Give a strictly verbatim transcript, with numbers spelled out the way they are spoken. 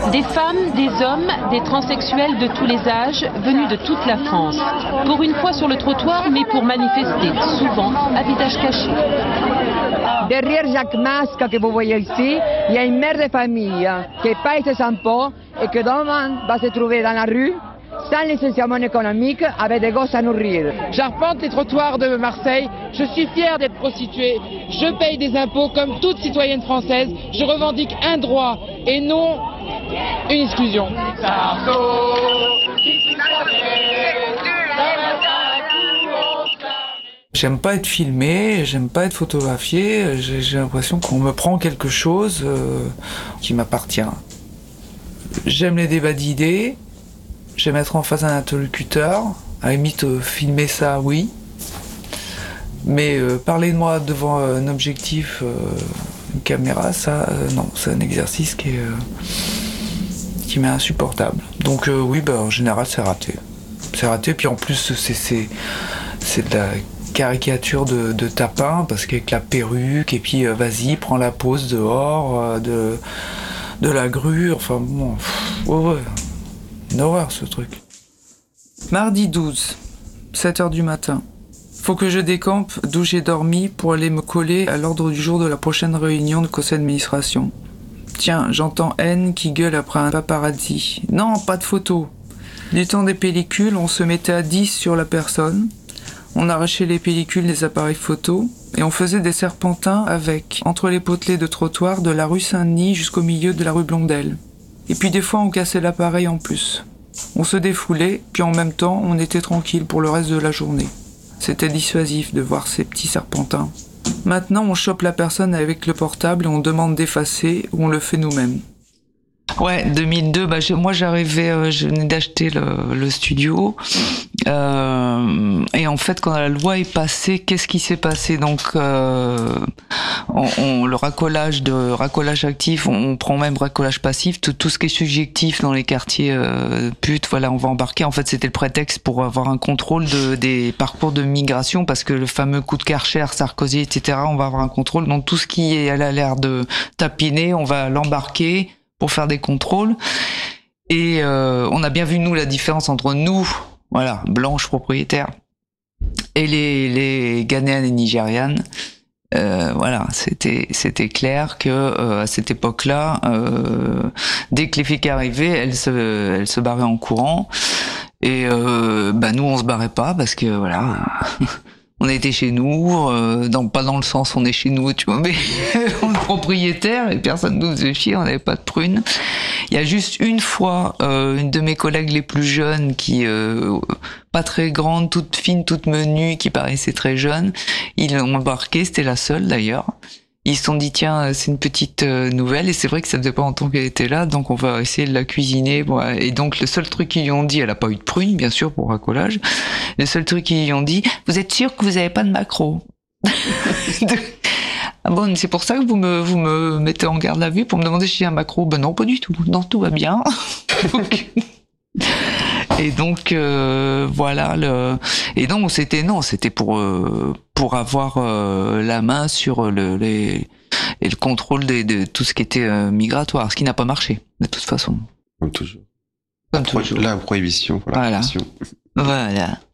Des femmes, des hommes, des transsexuels de tous les âges, venus de toute la France. Pour une fois sur le trottoir, mais pour manifester, souvent à visage caché. Derrière chaque masque que vous voyez ici, il y a une mère de famille qui paye ses impôts et qui demain va se trouver dans la rue sans licenciement économique avec des gosses à nourrir. J'arpente les trottoirs de Marseille, je suis fière d'être prostituée, je paye des impôts comme toute citoyenne française, je revendique un droit et non une exclusion. J'aime pas être filmé, j'aime pas être photographié, j'ai, j'ai l'impression qu'on me prend quelque chose euh, qui m'appartient. J'aime les débats d'idées, j'aime être en face d'un interlocuteur, à la limite euh, filmer ça, oui. Mais euh, parler de moi devant euh, un objectif, euh, une caméra, ça, euh, non, c'est un exercice qui est, euh, qui m'est insupportable. Donc euh, oui, bah, en général, c'est raté. C'est raté, puis en plus, c'est, c'est, c'est de la caricature de, de tapin, parce qu'avec la perruque, et puis euh, vas-y, prends la pose dehors, euh, de, de la grue, enfin bon, pff, ouais, ouais, une horreur ce truc. Mardi douze, sept heures du matin. Faut que je décampe d'où j'ai dormi pour aller me coller à l'ordre du jour de la prochaine réunion de conseil d'administration. Tiens, j'entends N qui gueule après un paparazzi. Non, pas de photo. Du temps des pellicules, on se mettait à dix sur la personne. On arrachait les pellicules des appareils photo et on faisait des serpentins avec, entre les potelets de trottoir de la rue Saint-Denis jusqu'au milieu de la rue Blondel. Et puis des fois on cassait l'appareil en plus. On se défoulait, puis en même temps on était tranquille pour le reste de la journée. C'était dissuasif de voir ces petits serpentins. Maintenant on chope la personne avec le portable et on demande d'effacer ou on le fait nous-mêmes. Ouais, deux mille deux, bah, je, moi j'arrivais, euh, je venais d'acheter le, le studio. Euh, et en fait, quand la loi est passée, qu'est-ce qui s'est passé? Donc, euh, on, on, le racolage de racolage actif, on, on prend même racolage passif, tout, tout ce qui est subjectif dans les quartiers euh, putes, voilà, on va embarquer. En fait, c'était le prétexte pour avoir un contrôle de, des parcours de migration, parce que le fameux coup de Karcher, Sarkozy, et cetera, on va avoir un contrôle. Donc, tout ce qui est, elle a l'air de tapiner, on va l'embarquer pour faire des contrôles. Et euh, on a bien vu, nous, la différence entre nous, voilà, blanches propriétaires, et les, les Ghanéennes et Nigérianes. Euh, voilà, c'était c'était clair que euh, à cette époque-là, euh, dès que les flics arrivaient, elles se elles se barraient en courant. Et euh, bah nous, on se barrait pas parce que voilà. On était chez nous, euh, dans, pas dans le sens on est chez nous, tu vois, mais on est propriétaire et personne nous faisait chier, on n'avait pas de prunes. Il y a juste une fois, euh, une de mes collègues les plus jeunes, qui, euh, pas très grande, toute fine, toute menue, qui paraissait très jeune, ils l'ont embarqué, c'était la seule d'ailleurs. Ils se sont dit, tiens, c'est une petite euh, nouvelle, et c'est vrai que ça faisait pas longtemps qu'elle était là, donc on va essayer de la cuisiner. Bon, et donc le seul truc qu'ils lui ont dit, elle a pas eu de prune, bien sûr, pour racolage, le seul truc qu'ils lui ont dit, vous êtes sûr que vous avez pas de maquereau? Ah bon, c'est pour ça que vous me, vous me mettez en garde à vue pour me demander si j'ai un maquereau? Ben non, pas du tout, non, tout va bien. donc... Et donc euh, voilà le et donc c'était non c'était pour euh, pour avoir euh, la main sur le les et le contrôle de, de tout ce qui était euh, migratoire, ce qui n'a pas marché de toute façon. Comme toujours. Comme Pro- toujours. La prohibition pour la voilà. prohibition. Voilà.